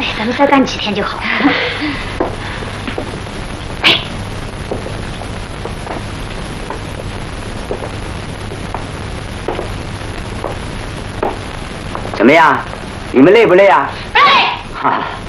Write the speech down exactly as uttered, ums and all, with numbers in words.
咱们再干几天就好。哎， 怎么样？你们累不累啊？ 累。 哈、啊。